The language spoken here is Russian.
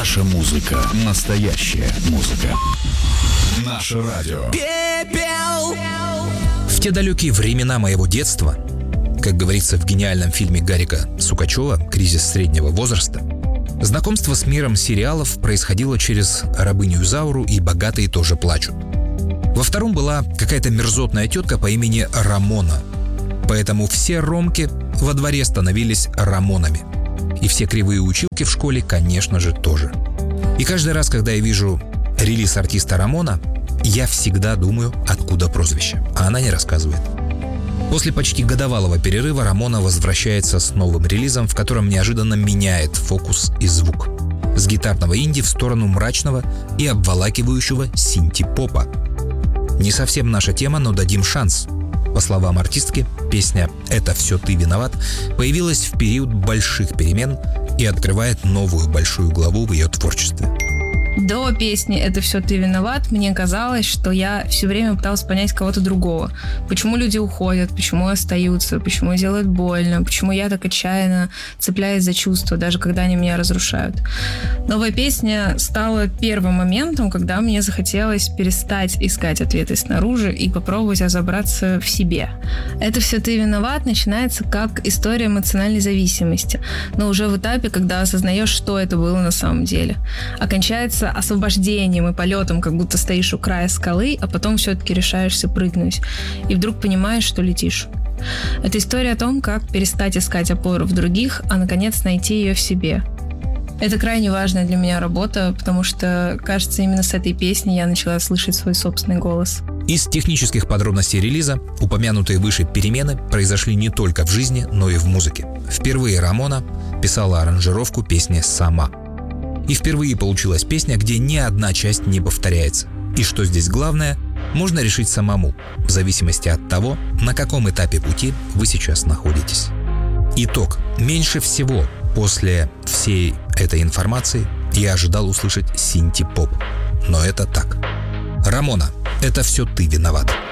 Наша музыка. Настоящая музыка. Наше радио. В те далекие времена моего детства, как говорится в гениальном фильме Гарика Сукачева «Кризис среднего возраста», знакомство с миром сериалов происходило через «Рабыню Изауру» и «Богатые тоже плачут». Во втором была какая-то мерзотная тетка по имени Рамона. Поэтому все ромки во дворе становились Рамонами. И все кривые училки в школе, конечно же, тоже. И каждый раз, когда я вижу релиз артиста Рамона, я всегда думаю, откуда прозвище. А она не рассказывает. После почти годовалого перерыва Рамона возвращается с новым релизом, в котором неожиданно меняет фокус и звук. С гитарного инди в сторону мрачного и обволакивающего синти-попа. Не совсем наша тема, но дадим шанс. По словам артистки, песня «Это все ты виноват» появилась в период больших перемен и открывает новую большую главу в ее творчестве. До песни «Это все ты виноват» мне казалось, что я все время пыталась понять кого-то другого. Почему люди уходят, почему остаются, почему делают больно, почему я так отчаянно цепляюсь за чувства, даже когда они меня разрушают. Новая песня стала первым моментом, когда мне захотелось перестать искать ответы снаружи и попробовать разобраться в себе. «Это все ты виноват» начинается как история эмоциональной зависимости, но уже в этапе, когда осознаешь, что это было на самом деле. Окончается освобождением и полетом, как будто стоишь у края скалы, а потом все-таки решаешься прыгнуть. И вдруг понимаешь, что летишь. Это история о том, как перестать искать опору в других, а наконец найти ее в себе. Это крайне важная для меня работа, потому что, кажется, именно с этой песни я начала слышать свой собственный голос. Из технических подробностей релиза упомянутые выше перемены произошли не только в жизни, но и в музыке. Впервые Рамона писала аранжировку песни сама. И впервые получилась песня, где ни одна часть не повторяется. И что здесь главное, можно решить самому, в зависимости от того, на каком этапе пути вы сейчас находитесь. Итог. Меньше всего после всей этой информации я ожидал услышать синти-поп. Но это так. Рамона, это все ты виноват.